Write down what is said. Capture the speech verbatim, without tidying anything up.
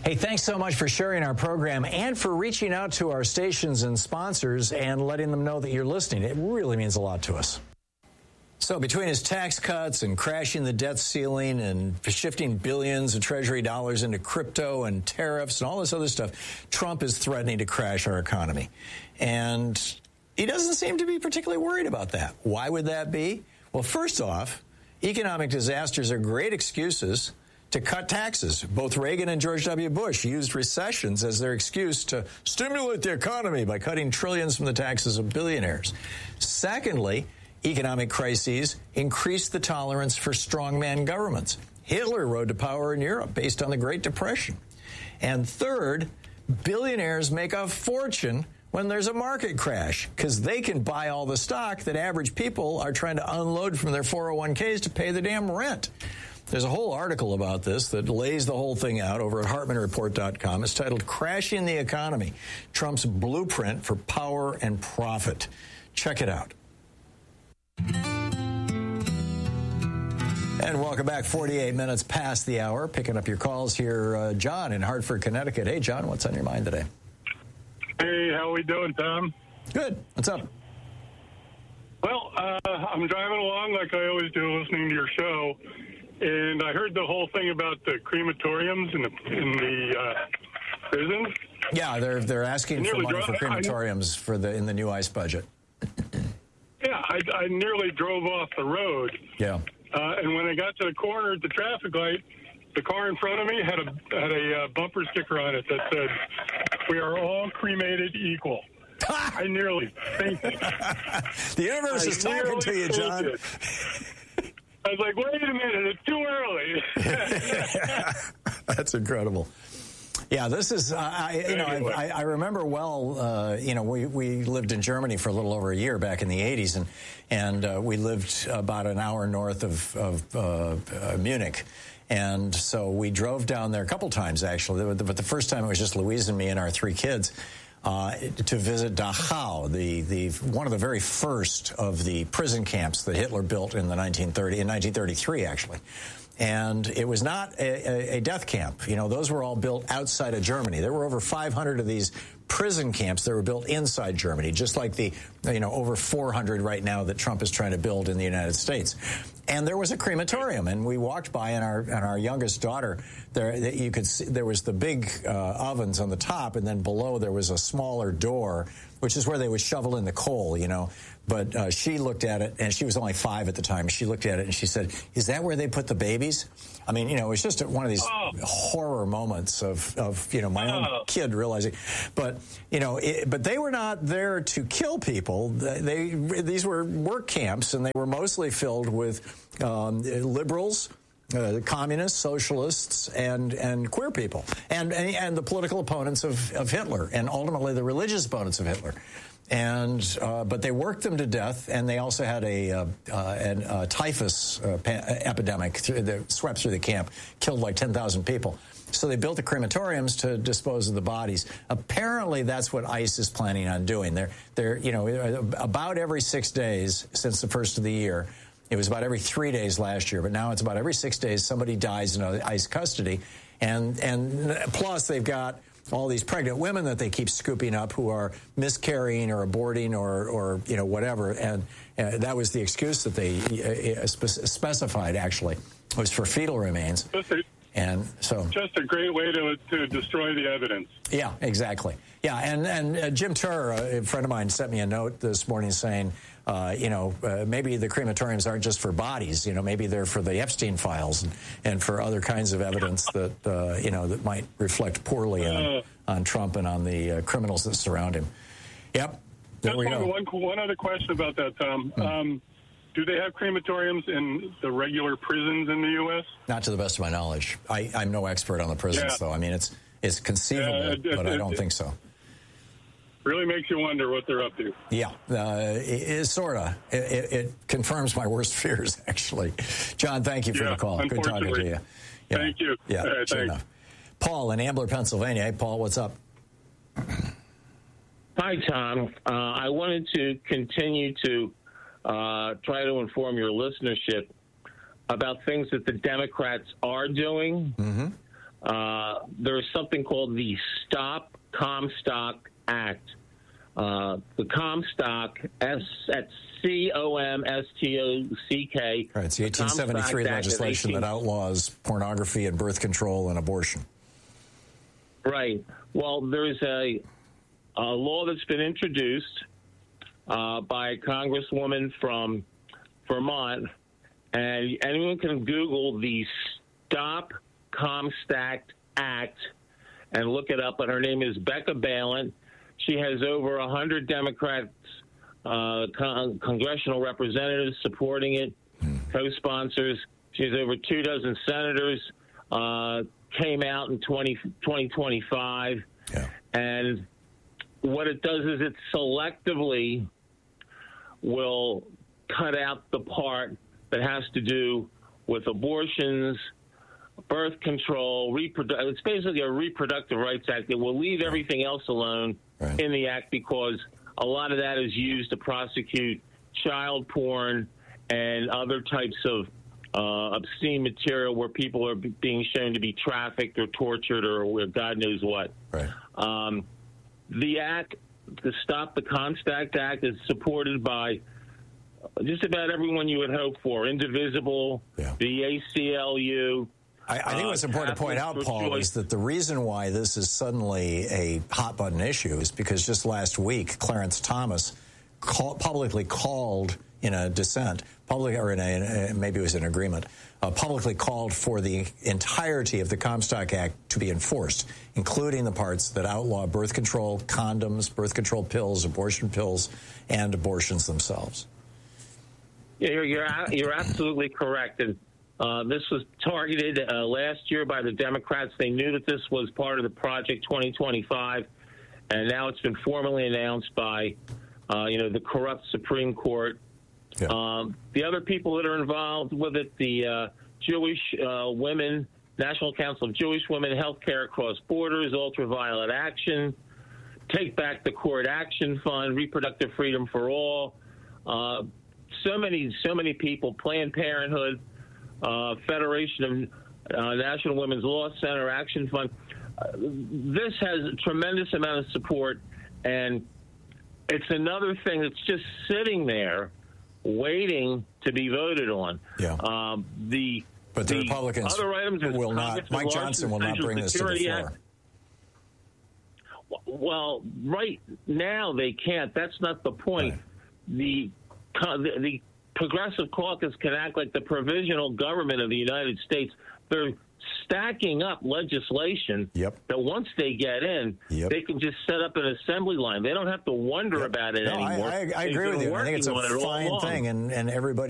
Hey, thanks so much for sharing our program and for reaching out to our stations and sponsors and letting them know that you're listening. It really means a lot to us. So between his tax cuts and crashing the debt ceiling and shifting billions of Treasury dollars into crypto and tariffs and all this other stuff, Trump is threatening to crash our economy. And he doesn't seem to be particularly worried about that. Why would that be? Well, first off, economic disasters are great excuses to cut taxes. Both Reagan and George W. Bush used recessions as their excuse to stimulate the economy by cutting trillions from the taxes of billionaires. Secondly, economic crises increase the tolerance for strongman governments. Hitler rode to power in Europe based on the Great Depression. And third, billionaires make a fortune when there's a market crash because they can buy all the stock that average people are trying to unload from their four oh one k's to pay the damn rent. There's a whole article about this that lays the whole thing out over at Hartman Report dot com. It's titled Crashing the Economy, Trump's Blueprint for Power and Profit. Check it out. And welcome back. forty-eight minutes past the hour. Picking up your calls here. Uh, John in Hartford, Connecticut. Hey, John, what's on your mind today? Hey, how we doing, Tom? Good. What's up? Well, uh, I'm driving along like I always do, listening to your show, and I heard the whole thing about the crematoriums in the in the uh, prisons. Yeah, they're they're asking for money for crematoriums for the in the new ICE budget. Yeah, I, I nearly drove off the road. Yeah. Uh, and when I got to the corner at the traffic light, the car in front of me had a had a uh, bumper sticker on it that said, "We are all cremated equal." I nearly fainted. The universe I is talking to you, John. Fainted. I was like, wait a minute, it's too early. That's incredible. Yeah, this is, uh, I, you know, I, I remember well, uh, you know, we, we lived in Germany for a little over a year back in the eighties, and, and uh, we lived about an hour north of, of uh, uh, Munich. And so we drove down there a couple times, actually, but the first time it was just Louise and me and our three kids. Uh, to visit Dachau, the, the one of the very first of the prison camps that Hitler built in the nineteen thirty in nineteen thirty-three, actually. And it was not a, a death camp. You know, those were all built outside of Germany. There were over five hundred of these prison camps that were built inside Germany, just like the, you know, over four hundred right now that Trump is trying to build in the United States. And there was a crematorium, and we walked by, and our and our youngest daughter, there you could see there was the big uh, ovens on the top, and then below there was a smaller door, which is where they would shovel in the coal, you know. But uh, she looked at it, and she was only five at the time. She looked at it, and she said, "Is that where they put the babies?" I mean, you know, it was just one of these oh. horror moments of, of, you know, my oh. own kid realizing. But, you know, it, but they were not there to kill people. They, these were work camps, and they were mostly filled with um, liberals, uh, communists, socialists, and, and queer people, and, and, and the political opponents of, of Hitler, and ultimately the religious opponents of Hitler. And uh, but they worked them to death, and they also had a, uh, uh, an, uh, typhus uh, pa- epidemic that swept through the camp, killed like ten thousand people. So they built the crematoriums to dispose of the bodies. Apparently, that's what ICE is planning on doing. They're, they're, you know, about every six days since the first of the year. It was about every three days last year, but now it's about every six days somebody dies in ICE custody, and and plus they've got all these pregnant women that they keep scooping up who are miscarrying or aborting or, or you know, whatever. And uh, that was the excuse that they uh, spe- specified, actually, was for fetal remains. Just a, and so, just a great way to, to destroy the evidence. Yeah, exactly. Yeah, and, and uh, Jim Turr, a friend of mine, sent me a note this morning saying, uh, you know, uh, maybe the crematoriums aren't just for bodies. You know, maybe they're for the Epstein files and, and for other kinds of evidence that, uh, you know, that might reflect poorly on, uh, on Trump and on the uh, criminals that surround him. Yep. There we go. One, one other question about that, Tom. Hmm. Um, do they have crematoriums in the regular prisons in the U S? Not to the best of my knowledge. I, I'm no expert on the prisons, yeah. though. I mean, it's it's conceivable, uh, it, but it, I don't it, think so. Really makes you wonder what they're up to. Yeah, uh, it, it sort of. It, it, it confirms my worst fears, actually. John, thank you for yeah, the call. Good talking to you. Yeah. Thank you. Yeah, right, sure enough. Paul in Ambler, Pennsylvania. Hey, Paul, what's up? Hi, Tom. Uh, I wanted to continue to uh, try to inform your listenership about things that the Democrats are doing. Mm-hmm. uh, there is something called the Stop Comstock Act. Uh, the Comstock, S, that's C O M S T O C K. Right, it's the eighteen seventy-three legislation that outlaws pornography and birth control and abortion. Right. Well, there's a, a law that's been introduced uh, by a congresswoman from Vermont, and anyone can Google the Stop Comstock Act and look it up. But her name is Becca Balint. She has over one hundred Democrats, uh, con- congressional representatives supporting it, mm. co-sponsors. She has over two dozen senators, uh, came out in twenty twenty-five. Yeah. And what it does is it selectively will cut out the part that has to do with abortions, birth control, reprodu- it's basically a reproductive rights act. It will leave everything else alone right. in the act because a lot of that is used to prosecute child porn and other types of uh, obscene material where people are b- being shown to be trafficked or tortured or where God knows what. Right. Um, the act, the Stop the Comstock Act, is supported by just about everyone you would hope for. Indivisible, yeah. the A C L U. I, I think what's important to point out, Paul, is that the reason why this is suddenly a hot-button issue is because just last week, Clarence Thomas call, publicly called in a dissent, public, or in a, maybe it was an agreement, uh, publicly called for the entirety of the Comstock Act to be enforced, including the parts that outlaw birth control, condoms, birth control pills, abortion pills, and abortions themselves. Yeah, you're, you're, you're absolutely correct. And Uh, this was targeted uh, last year by the Democrats. They knew that this was part of the Project twenty twenty-five, and now it's been formally announced by, uh, you know, the corrupt Supreme Court. Yeah. Um, the other people that are involved with it, the uh, Jewish uh, Women, National Council of Jewish Women, Healthcare Across Borders, Ultraviolet Action, Take Back the Court Action Fund, Reproductive Freedom for All. Uh, so many, so many people, Planned Parenthood. Uh, Federation of uh, National Women's Law Center, Action Fund. Uh, this has a tremendous amount of support, and it's another thing that's just sitting there waiting to be voted on. Yeah. Um, the but the, the Republicans other items will not. Mike Johnson will not bring this to the floor. Act. Well, right now they can't. That's not the point. Right. The the, the Progressive Caucus can act like the provisional government of the United States. They're stacking up legislation yep. that once they get in, yep. they can just set up an assembly line. They don't have to wonder yep. about it no, anymore. I, I, I agree with you. I think it's a fine thing, and, and everybody